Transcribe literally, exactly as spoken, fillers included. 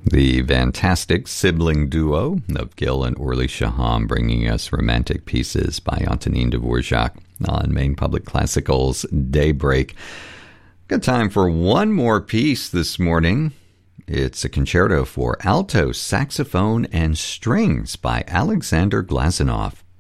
The fantastic sibling duo of Gil and Orly Shaham bringing us romantic pieces by Antonin Dvorak on Maine Public Classical's Daybreak. Got time for one more piece this morning. It's a concerto for alto, saxophone, and strings by Alexander Glazunov.